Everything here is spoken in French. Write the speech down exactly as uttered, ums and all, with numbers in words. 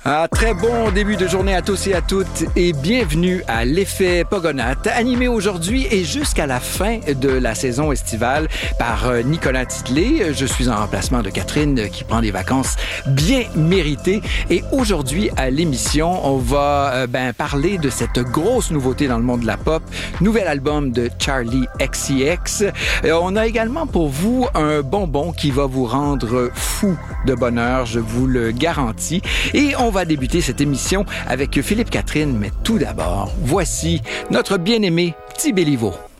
Ah, très bon début de journée à tous et à toutes et bienvenue à l'Effet Pogonath, animé aujourd'hui et jusqu'à la fin de la saison estivale par Nicolas Titley. Je suis en remplacement de Catherine qui prend des vacances bien méritées et aujourd'hui à l'émission, on va euh, ben, parler de cette grosse nouveauté dans le monde de la pop, nouvel album de Charli X C X. Et on a également pour vous un bonbon qui va vous rendre fou de bonheur, je vous le garantis. Et on On va débuter cette émission avec Philippe Catherine, mais tout d'abord, voici notre bien-aimé Petit Béliveau.